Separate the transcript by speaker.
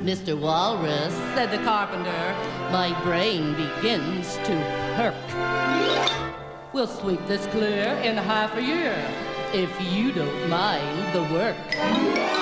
Speaker 1: Mr. Walrus,
Speaker 2: said the carpenter,
Speaker 1: my brain begins to perk.
Speaker 2: we'll sweep this clear in half a year,
Speaker 1: If you don't mind the work.